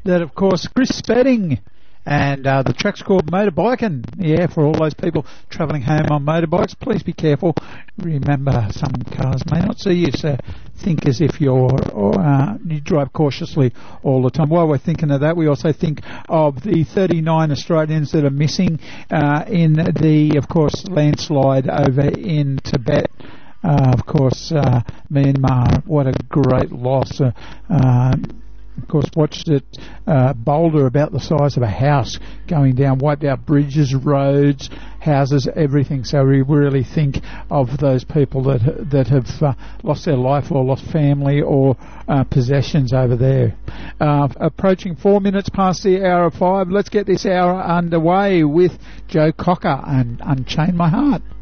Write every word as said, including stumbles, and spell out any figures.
that, of course, Chris Spedding. And uh, the track's called Motorbiking. Yeah, for all those people travelling home on motorbikes, please be careful. Remember, some cars may not see you, so think as if you're or, uh, you drive cautiously all the time. While we're thinking of that, we also think of the thirty-nine Australians that are missing uh, in the, of course, landslide over in Tibet. Uh, of course, uh, Myanmar. What a great loss. Uh, uh, Of course, watched it, uh, boulder about the size of a house going down, wiped out bridges, roads, houses, everything. So we really think of those people that that have uh, lost their life or lost family or uh, possessions over there. Uh, approaching four minutes past the hour of five. Let's get this hour underway with Joe Cocker and Unchain My Heart.